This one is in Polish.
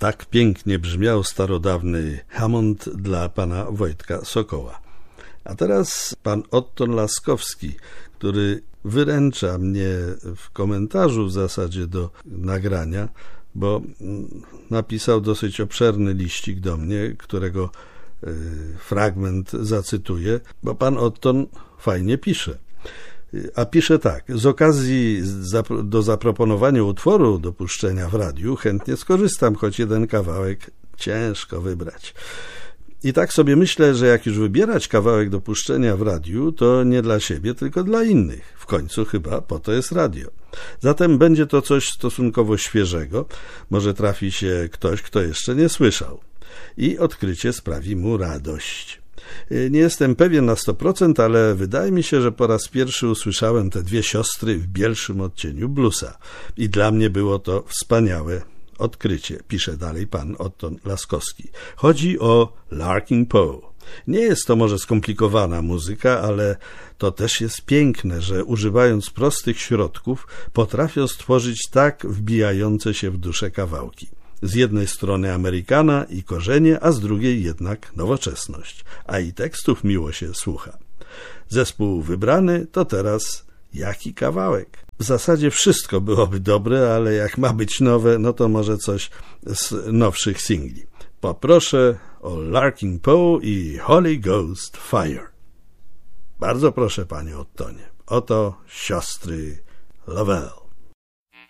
Tak pięknie brzmiał starodawny Hammond dla pana Wojtka Sokoła. A teraz pan Otton Laskowski, który wyręcza mnie w komentarzu w zasadzie do nagrania, bo napisał dosyć obszerny liścik do mnie, którego fragment zacytuję, bo pan Otton fajnie pisze. A pisze tak: z okazji do zaproponowania utworu do puszczenia w radiu chętnie skorzystam, choć jeden kawałek ciężko wybrać. I tak sobie myślę, że jak już wybierać kawałek do puszczenia w radiu, to nie dla siebie, tylko dla innych. W końcu chyba po to jest radio. Zatem będzie to coś stosunkowo świeżego. Może trafi się ktoś, kto jeszcze nie słyszał. I odkrycie sprawi mu radość. Nie jestem pewien na 100%, ale wydaje mi się, że po raz pierwszy usłyszałem te dwie siostry w bielszym odcieniu bluesa. I dla mnie było to wspaniałe odkrycie, pisze dalej pan Otton Laskowski. Chodzi o Larkin Poe. Nie jest to może skomplikowana muzyka, ale to też jest piękne, że używając prostych środków potrafią stworzyć tak wbijające się w duszę kawałki. Z jednej strony Amerykana i korzenie, a z drugiej jednak nowoczesność. A i tekstów miło się słucha. Zespół wybrany to teraz jaki kawałek? W zasadzie wszystko byłoby dobre, ale jak ma być nowe, no to może coś z nowszych singli. Poproszę o Larkin Poe i Holy Ghost Fire. Bardzo proszę, panie Ottonie. Oto siostry Lovell.